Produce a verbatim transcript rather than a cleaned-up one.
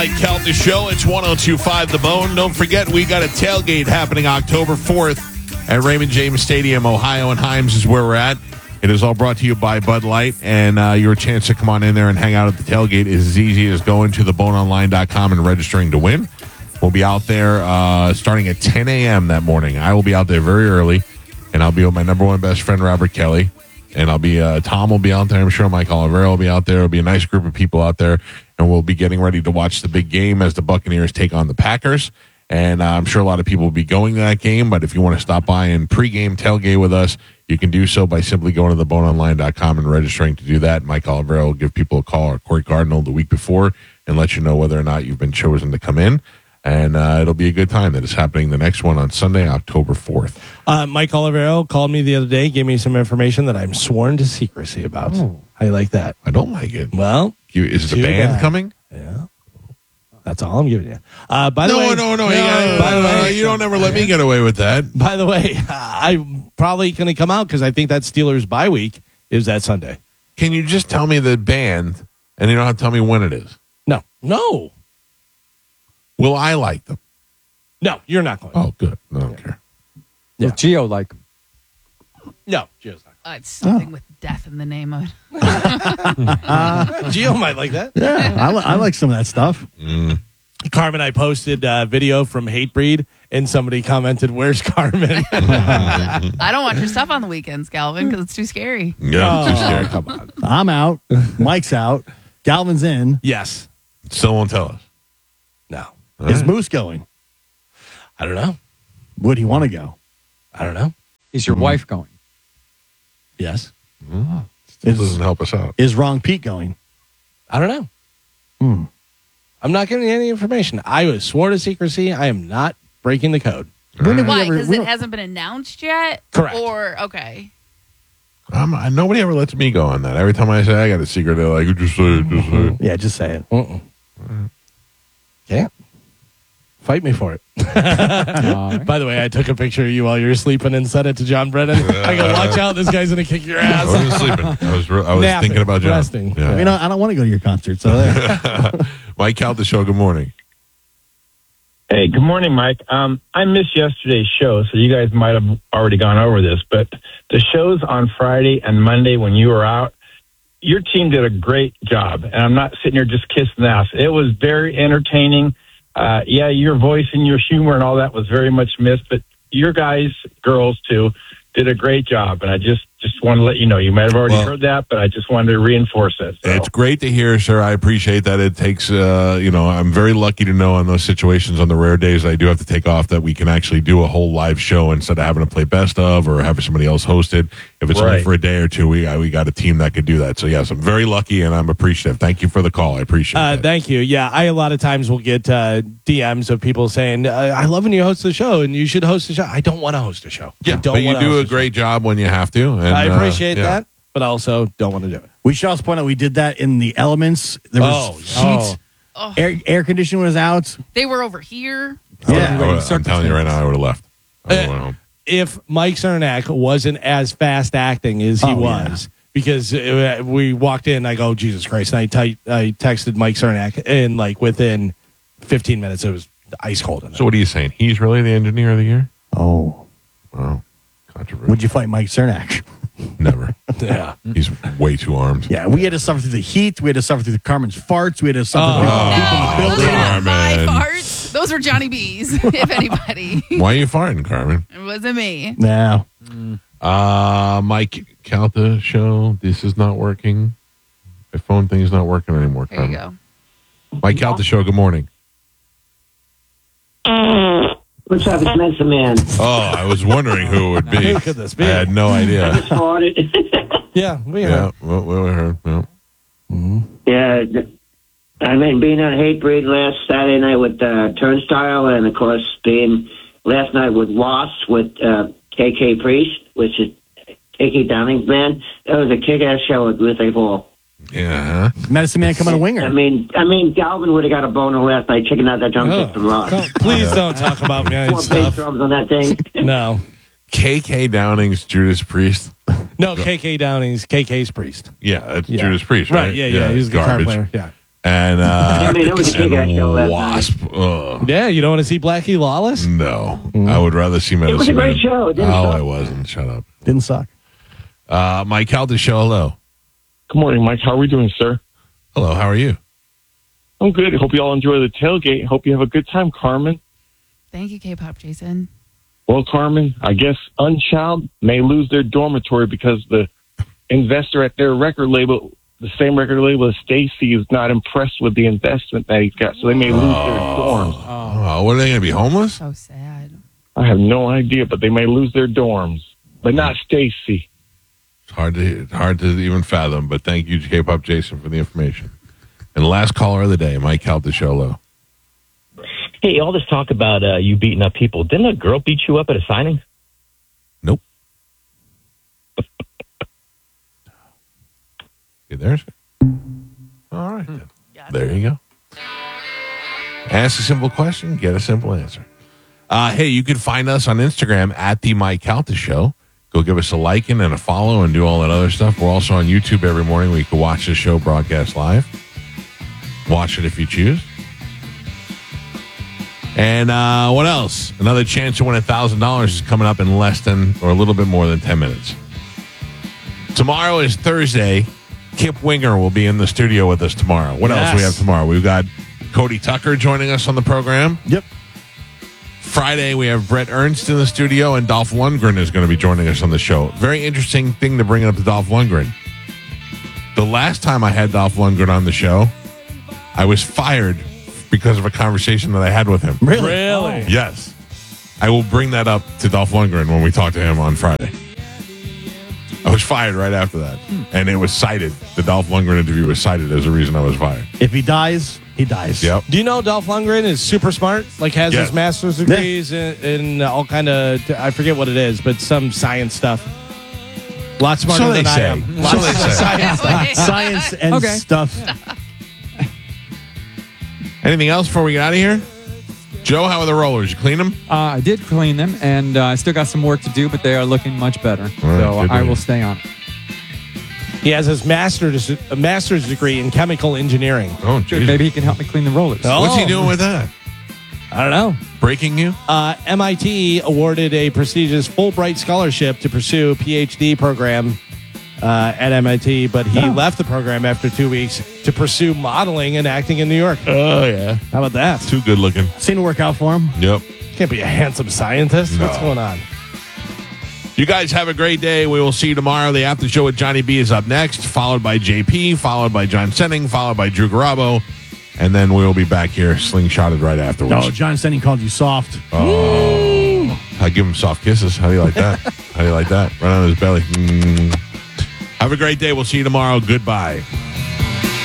Mike Calta Show. It's one oh two point five The Bone. Don't forget, we got a tailgate happening October fourth at Raymond James Stadium, Ohio, and Himes is where we're at. It is all brought to you by Bud Light, and uh, your chance to come on in there and hang out at the tailgate is as easy as going to the bone online dot com and registering to win. We'll be out there uh, starting at ten a.m. that morning. I will be out there very early, and I'll be with my number one best friend, Robert Kelly. And I'll be, uh, Tom will be out there. I'm sure Mike Olivero will be out there. It'll be a nice group of people out there. And we'll be getting ready to watch the big game as the Buccaneers take on the Packers. And uh, I'm sure a lot of people will be going to that game. But if you want to stop by and pregame tailgate with us, you can do so by simply going to the bone online dot com and registering to do that. Mike Olivero will give people a call, or Corey Cardinal, the week before, and let you know whether or not you've been chosen to come in. And uh, it'll be a good time. That is happening the next one on Sunday, October fourth. Uh, Mike Olivero called me the other day, gave me some information that I'm sworn to secrecy about. Oh. How you like that? I don't like it. Well, you, is the band bad. coming? Yeah. That's all I'm giving you. Uh, by the no, way, no, no, no. You, gotta, by the way, you don't ever let me get away with that. By the way, I'm probably going to come out because I think that Steelers bye week is that Sunday. Can you just tell me the band, and you don't have to tell me when it is? No. No. Will I like them? No, you're not going. Oh, good. I don't yeah. care. Yeah. Will Gio like them? No, Gio's not. Uh, it's something oh. with death in the name of it. uh, Gio might like that. Yeah, I, li- I like some of that stuff. Mm. Carmen, I posted a video from Hatebreed, and somebody commented, "Where's Carmen?" I don't watch your stuff on the weekends, Galvin, because it's too scary. Yeah, oh, too scary. Come on. I'm out. Mike's out. Galvin's in. Yes. Still won't tell us. No. All Is right. Moose going? I don't know. Would he want to go? I don't know. Is your mm. wife going? Yes. Mm. Still doesn't help us out. Is Wrong Pete going? I don't know. Hmm. I'm not giving you any information. I was sworn to secrecy. I am not breaking the code. Right. Why? Because it hasn't been announced yet? Correct. Or, okay. Um, I, nobody ever lets me go on that. Every time I say I got a secret, they're like, just say it, just say it. Yeah, just say it. Uh-uh. Right. Yeah. Fight me for it. Right. By the way, I took a picture of you while you were sleeping and sent it to John Brennan. Uh, I go, watch out, this guy's going to kick your ass. I wasn't sleeping. I was, re- I was Napping, thinking about John. Resting. Yeah. You know, I don't want to go to your concert, so there. Mike Calta Show, good morning. Hey, good morning, Mike. Um, I missed yesterday's show, so you guys might have already gone over this, but the shows on Friday and Monday when you were out, your team did a great job, and I'm not sitting here just kissing the ass. It was very entertaining. Uh, yeah, your voice and your humor and all that was very much missed, but your guys, girls too, did a great job. And I just, just want to let you know, you might have already well, heard that, but I just wanted to reinforce it. So. It's great to hear, sir. I appreciate that. It takes, uh, you know, I'm very lucky to know on those situations, on the rare days I do have to take off, that we can actually do a whole live show instead of having to play best of or have somebody else host it. If it's right. only for a day or two, we we got a team that could do that. So, yes, I'm very lucky and I'm appreciative. Thank you for the call. I appreciate uh, that. Thank you. Yeah, I a lot of times will get uh, D Ms of people saying, uh, I love when you host the show and you should host the show. I don't want to host a show. Yeah, I don't but you do a a great job when you have to. And, I appreciate uh, yeah. that, but also don't want to do it. We should also point out we did that in the elements. There was oh, heat. Oh. Air, air conditioning was out. They were over here. Yeah, I would, I'm telling you right now, I would have left. I would've Uh, went home. If Mike Cernak wasn't as fast acting as he Oh, was, yeah. because uh, we walked in, I go, Jesus Christ. And I, t- I texted Mike Cernak, and like within fifteen minutes, it was ice cold. In So, what are you saying? He's really the engineer of the year? Oh. Wow. Controversial. Would you fight Mike Cernak? Never. Yeah. He's way too armed. Yeah, we had to suffer through the heat. We had to suffer through the Carmen's farts. We had to suffer Oh. through No, the people in the those building. are not my Carmen. farts. Those were Johnny B's, if anybody. Why are you farting, Carmen? It wasn't me. No. Uh, Mike Calta Show, this is not working. My phone thing is not working anymore, There you Carmen. go. Mike Calta Show, good morning. What's up? It's Mensa Man. Oh, I was wondering who it would be. Who could this be? I had no idea. Just farted. Yeah, we Yeah, are. well, we heard. Yeah. Mm-hmm. Yeah, th- I mean, being on Hatebreed last Saturday night with uh, Turnstile, and of course being last night with Wasp with uh, K K Priest, which is K K Downing's band. That was a kick-ass show with Ruth A. Paul. Yeah. Medicine Man coming a winger. I mean, I mean, Galvin would have got a boner last night checking out that drum Oh, kit from Ross. don't- please don't talk about me Four and bass stuff. drums on that thing. No. K K Downing's Judas Priest. No, K K Downing's K K's Priest. Yeah, it's Yeah. Judas Priest, right? Right, yeah, yeah. He was a guitar garbage. player. Yeah. And uh, I mean, it was a kick-ass and show last Wasp. Ugh. Yeah, you don't want to see Blackie Lawless? No, I would rather see Medicine It was a great Man. show. It didn't Oh, suck. it wasn't. Shut up. Didn't suck. Uh, Mike Calda show. Hello. Good morning, Mike. How are we doing, sir? Hello. How are you? I'm good. Hope you all enjoy the tailgate. Hope you have a good time, Carmen. Thank you, K-pop Jason. Well, Carmen, I guess Unchild may lose their dormitory because the investor at their record label, the same record label as Stacy, is not impressed with the investment that he's got, so they may lose their dorms. Oh, what are they going to be homeless? So sad. I have no idea, but they may lose their dorms, but not Stacy. It's hard to hard to even fathom. But thank you, K-pop Jason, for the information. And last caller of the day, Mike Calda show. Hello. Hey, all this talk about uh, you beating up people. Didn't a girl beat you up at a signing? Nope. You there? Sir? All right. Then. There you go. Ask a simple question, get a simple answer. Uh, hey, you can find us on Instagram at the Mike Calta Show. Go give us a liking and a follow and do all that other stuff. We're also on YouTube every morning where you can watch the show broadcast live. Watch it if you choose. And uh, what else? Another chance to win one thousand dollars is coming up in less than or a little bit more than ten minutes. Tomorrow is Thursday. Kip Winger will be in the studio with us tomorrow. What else Yes. do we have tomorrow? We've got Cody Tucker joining us on the program. Yep. Friday, we have Brett Ernst in the studio, and Dolph Lundgren is going to be joining us on the show. Very interesting thing to bring up to Dolph Lundgren. The last time I had Dolph Lundgren on the show, I was fired because of a conversation that I had with him. Really? Really? Yes. I will bring that up to Dolph Lundgren when we talk to him on Friday. I was fired right after that. And it was cited. The Dolph Lundgren interview was cited as the reason I was fired. If he dies, he dies. Yep. Do you know Dolph Lundgren is super smart? Like has Yes. his master's degrees in, in all kind of, I forget what it is, but some science stuff. A lot smarter So they than I say. am. So Lots they of say. science. Science and Okay. stuff. Anything else before we get out of here? Joe, how are the rollers? You clean them? Uh, I did clean them, and uh, I still got some work to do, but they are looking much better. right, so good to I hear. will stay on it. He has his master's a master's degree in chemical engineering. Oh, Good. geez. Maybe he can help me clean the rollers. Oh. What's he doing with that? I don't know. Breaking you? Uh, M I T awarded a prestigious Fulbright scholarship to pursue a P H D program uh, at M I T, but he left the program after two weeks to pursue modeling and acting in New York. Oh, yeah. How about that? Too good looking. Seen it work out for him. Yep. Can't be a handsome scientist. No. What's going on? You guys have a great day. We will see you tomorrow. The after show with Johnny B is up next, followed by J P, followed by John Senning, followed by Drew Garabo, and then we will be back here slingshotted right afterwards. No, John Senning called you soft. Oh, I give him soft kisses. How do you like that? How do you like that? Right on his belly. Mm. Have a great day. We'll see you tomorrow. Goodbye.